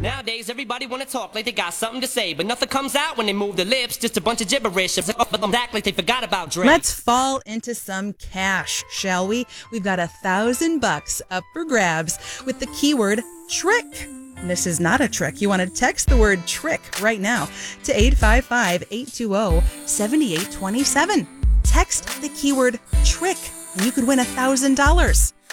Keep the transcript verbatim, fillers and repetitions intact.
Nowadays, everybody wanna talk like they got something to say, but nothing comes out when they move their lips, just a bunch of gibberish. But them act like they forgot about Drake. Let's fall into some cash, shall we? We've got a thousand bucks up for grabs with the keyword trick. This is not a trick. You want to text the word trick right now to eight five five, eight two zero, seven eight two seven. Text the keyword trick and you could win a thousand dollars.